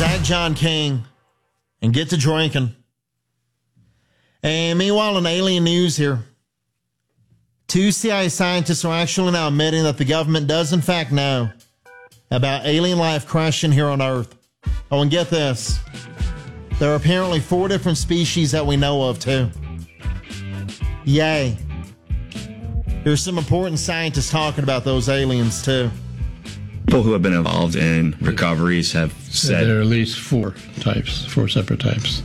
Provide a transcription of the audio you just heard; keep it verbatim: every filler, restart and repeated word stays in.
Zach John King and get to drinking. And meanwhile, in alien news here, two C I A scientists are actually now admitting that the government does in fact know about alien life crashing here on Earth. Oh, and get this. There are apparently four different species that we know of, too. Yay. There's some important scientists talking about those aliens, too. People who have been involved in recoveries have said there are at least four types, four separate types.